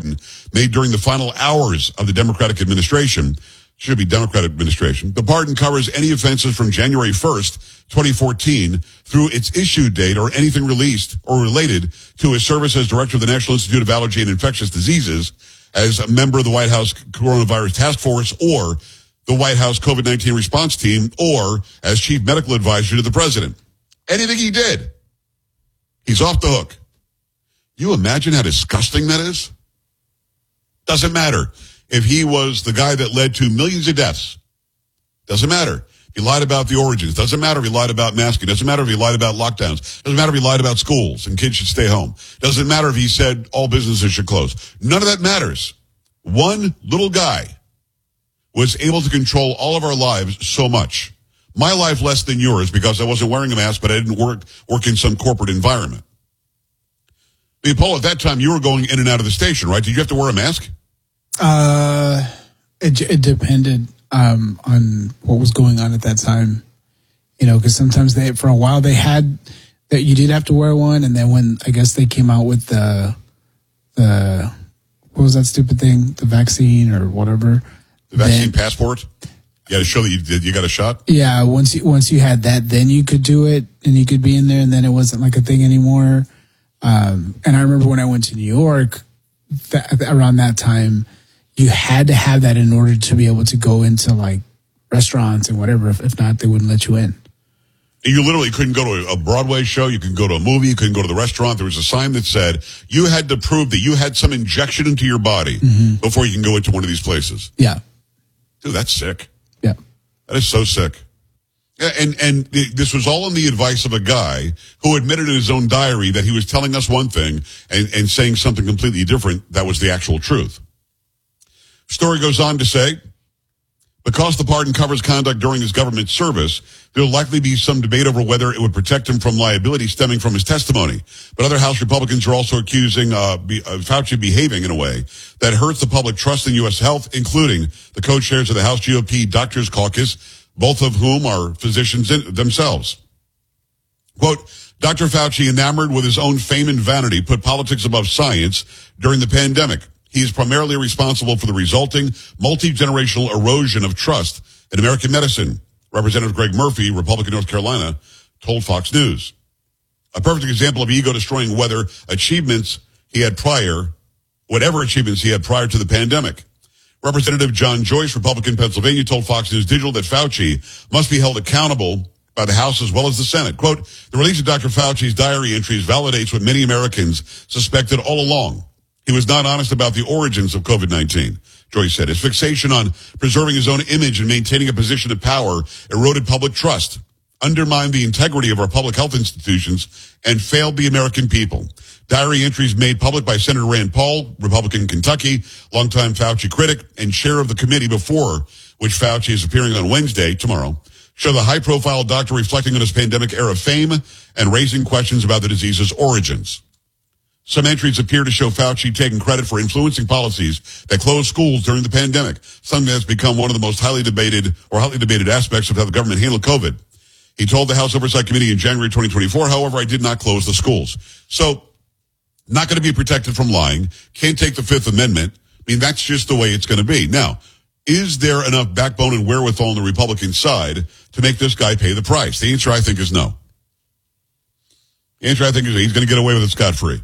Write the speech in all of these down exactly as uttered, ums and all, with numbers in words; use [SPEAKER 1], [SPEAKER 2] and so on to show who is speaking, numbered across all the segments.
[SPEAKER 1] pardon made during the final hours of the Democratic administration. Should be Democratic administration. The pardon covers any offenses from January first, twenty fourteen through its issue date or anything released or related to his service as director of the National Institute of Allergy and Infectious Diseases, as a member of the White House Coronavirus Task Force or the White House COVID nineteen response team, or as chief medical advisor to the president. Anything he did, he's off the hook. You imagine how disgusting that is? Doesn't matter if he was the guy that led to millions of deaths. Doesn't matter. He lied about the origins. Doesn't matter if he lied about masking. Doesn't matter if he lied about lockdowns. Doesn't matter if he lied about schools and kids should stay home. Doesn't matter if he said all businesses should close. None of that matters. One little guy was able to control all of our lives so much. My life less than yours because I wasn't wearing a mask, but I didn't work work in some corporate environment. I mean, Paul, at that time, you were going in and out of the station, right? Did you have to wear a mask?
[SPEAKER 2] Uh, it, it depended um, on what was going on at that time. You know, because sometimes they, for a while, they had that you did have to wear one, and then when I guess they came out with the the what was that stupid thing, the vaccine or whatever,
[SPEAKER 1] the vaccine
[SPEAKER 2] then,
[SPEAKER 1] passport. You got to show that you did. You got a shot.
[SPEAKER 2] Yeah, once you once you had that, then you could do it, and you could be in there, and then it wasn't like a thing anymore. Um, and I remember when I went to New York, that, around that time, you had to have that in order to be able to go into like restaurants and whatever. If, if not, they wouldn't let you in.
[SPEAKER 1] You literally couldn't go to a Broadway show. You couldn't go to a movie. You couldn't go to the restaurant. There was a sign that said you had to prove that you had some injection into your body mm-hmm. before you can go into one of these places.
[SPEAKER 2] Yeah.
[SPEAKER 1] Dude, that's sick.
[SPEAKER 2] Yeah.
[SPEAKER 1] That is so sick. And and this was all on the advice of a guy who admitted in his own diary that he was telling us one thing and, and saying something completely different. That was the actual truth. Story goes on to say, because the pardon covers conduct during his government service, there will likely be some debate over whether it would protect him from liability stemming from his testimony. But other House Republicans are also accusing uh, be, uh, Fauci behaving in a way that hurts the public trust in U S health, including the co-chairs of the House G O P Doctors Caucus, both of whom are physicians in, themselves. Quote, Doctor Fauci, enamored with his own fame and vanity, put politics above science during the pandemic. He is primarily responsible for the resulting multi-generational erosion of trust in American medicine. Representative Greg Murphy, Republican North Carolina, told Fox News. A perfect example of ego-destroying whether achievements he had prior, whatever achievements he had prior to the pandemic. Representative John Joyce, Republican Pennsylvania, told Fox News Digital that Fauci must be held accountable by the House as well as the Senate. Quote, the release of Doctor Fauci's diary entries validates what many Americans suspected all along. He was not honest about the origins of COVID nineteen, Joyce said. His fixation on preserving his own image and maintaining a position of power eroded public trust, undermined the integrity of our public health institutions, and failed the American people. Diary entries made public by Senator Rand Paul, Republican Kentucky, longtime Fauci critic, and chair of the committee before which Fauci is appearing on Wednesday, tomorrow, show the high-profile doctor reflecting on his pandemic-era fame and raising questions about the disease's origins. Some entries appear to show Fauci taking credit for influencing policies that closed schools during the pandemic, something that's become one of the most highly debated or highly debated aspects of how the government handled COVID. He told the House Oversight Committee in January twenty twenty-four, however, I did not close the schools. So, not going to be protected from lying, can't take the Fifth Amendment. I mean, that's just the way it's going to be. Now, is there enough backbone and wherewithal on the Republican side to make this guy pay the price? The answer, I think, is no. The answer, I think, is he's going to get away with it scot-free.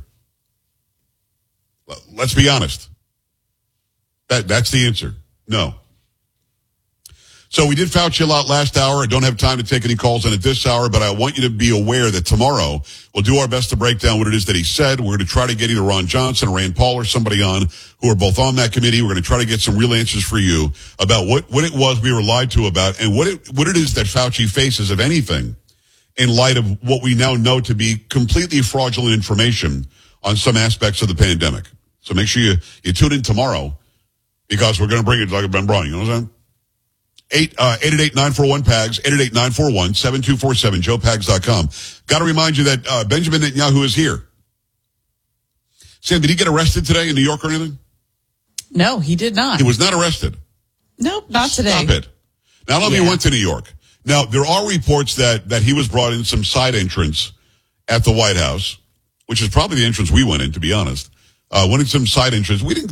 [SPEAKER 1] Let's be honest. That That's the answer. No. So we did Fauci a lot last hour. I don't have time to take any calls on it this hour, but I want you to be aware that tomorrow we'll do our best to break down what it is that he said. We're going to try to get either Ron Johnson or Rand Paul or somebody on who are both on that committee. We're going to try to get some real answers for you about what, what it was we were lied to about and what it, what it is that Fauci faces, if anything, in light of what we now know to be completely fraudulent information on some aspects of the pandemic. So make sure you, you tune in tomorrow because we're going to bring it like I've been brought. You know what I'm saying? eight eight eight nine four one P A G S, eight eight eight nine four one seven two four seven, joe pags dot com. Got to remind you that uh, Benjamin Netanyahu is here. Sam, did he get arrested today in New York or anything?
[SPEAKER 3] No, he did not.
[SPEAKER 1] He was not arrested.
[SPEAKER 3] Nope, not today.
[SPEAKER 1] Stop it. Now, let me
[SPEAKER 3] Yeah.
[SPEAKER 1] went to New York. Now, there are reports that, that he was brought in some side entrance at the White House, which is probably the entrance we went in, to be honest. Uh, went in some side entrance. We didn't